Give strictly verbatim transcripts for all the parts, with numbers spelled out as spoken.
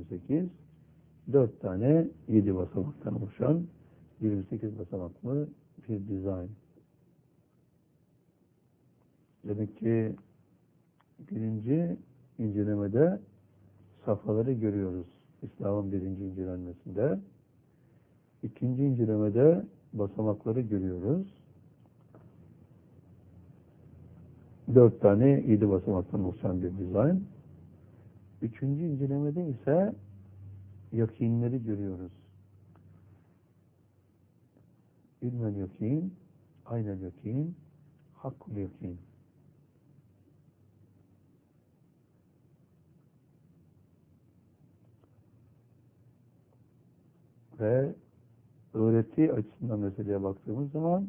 sekiz. Dört tane yedi basamaktan oluşan yirmi sekiz basamaklı bir dizayn. Demek ki birinci incelemede safhaları görüyoruz. İslam'ın birinci incelenmesinde. İkinci incelemede basamakları görüyoruz. Dört tane yedi basamaktan oluşan bir dizayn. Üçüncü incelemede ise yakinleri görüyoruz. İlmel yakin, aynel yakin, hakkul yakin. Ve öğreti açısından meseleye baktığımız zaman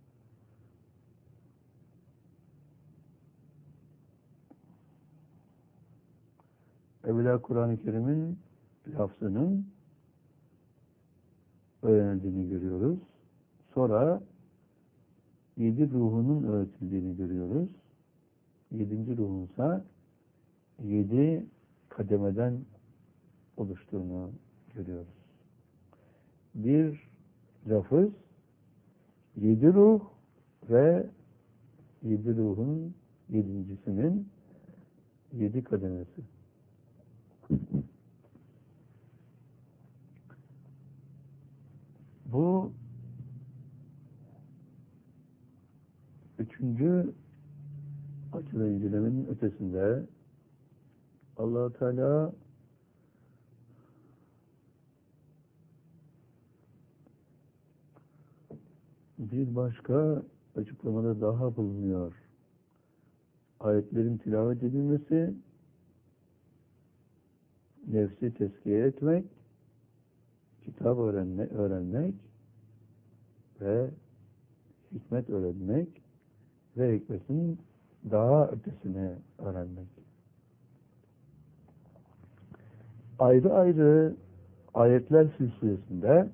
evvela Kur'an-ı Kerim'in lafzının öğrenildiğini görüyoruz. Sonra yedi ruhunun öğretildiğini görüyoruz. Yedinci ruhunsa yedi kademeden oluştuğunu görüyoruz. Bir lafız, yedi ruh ve yedi ruhun yedincisinin yedi kademesi. Bu üçüncü açıdan incelemenin ötesinde Allah-u Teala bir başka açıklamada daha bulunuyor. Ayetlerin tilavet edilmesi, nefsi tezkiye etmek, kitap öğrenme, öğrenmek ve hikmet öğrenmek ve hikmetin daha ötesine öğrenmek. Ayrı ayrı ayetler silsilesinde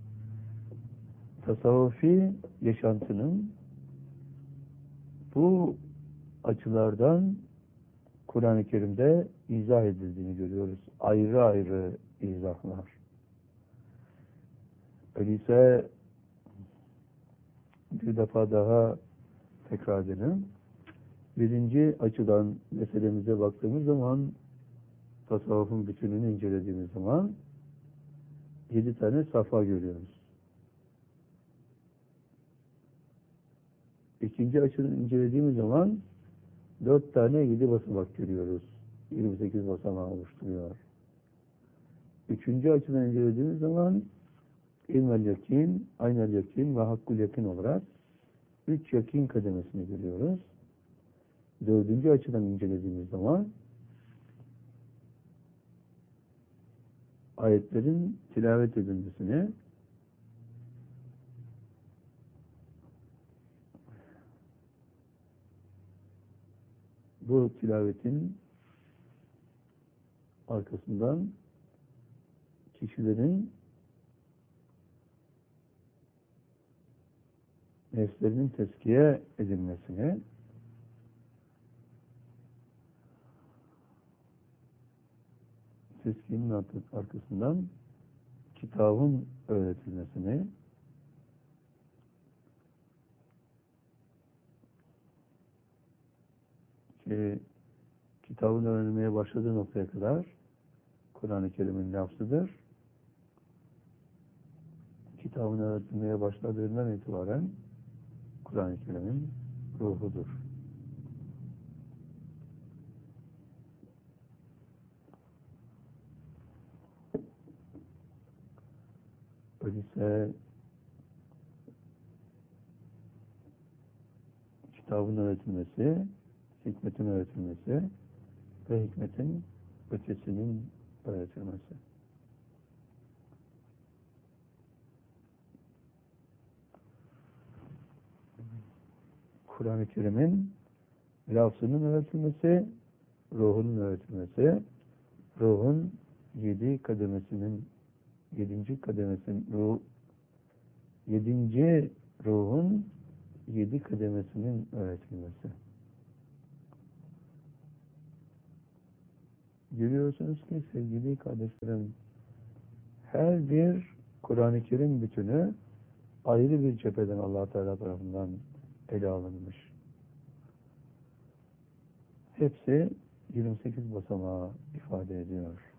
tasavvufi yaşantının bu açılardan Kur'an-ı Kerim'de izah edildiğini görüyoruz. Ayrı ayrı izahlar. Öyleyse bir defa daha tekrar edelim. Birinci açıdan meselemize baktığımız zaman, tasavvufun bütününü incelediğimiz zaman yedi tane safha görüyoruz. İkinci açıdan incelediğimiz zaman dört tane yedi basamak görüyoruz. yirmi sekiz basamağı oluşturuyor. Üçüncü açıdan incelediğimiz zaman ilmel yakin, aynel yakin ve hakkul yakin olarak üç yakin kademesini görüyoruz. Dördüncü açıdan incelediğimiz zaman ayetlerin tilavet edilmesini, bu tilavetin arkasından kişilerin nefslerinin tezkiye edilmesini, tezkiyenin arkasından kitabın öğretilmesini, ki kitabın öğrenilmeye başladığı noktaya kadar Kur'an-ı Kerim'in lafzıdır. Kitabın öğretilmeye başladığından itibaren Kur'an-ı Kerim'in ruhudur. Öyleyse kitabın öğretilmesi, hikmetin öğretilmesi ve hikmetin ötesinin öğretilmesi. Kur'an-ı Kerim'in lafzının öğretilmesi, ruhunun öğretilmesi, ruhun yedi kademesinin, yedinci kademesinin, ruh, yedinci ruhun yedi kademesinin öğretilmesi. görüyorsunuz ki sevgili kardeşlerim, her bir Kur'an-ı Kerim bütünü ayrı bir cepheden Allah Teala tarafından ele alınmış. Hepsi yirmi sekiz basamağı ifade ediyor.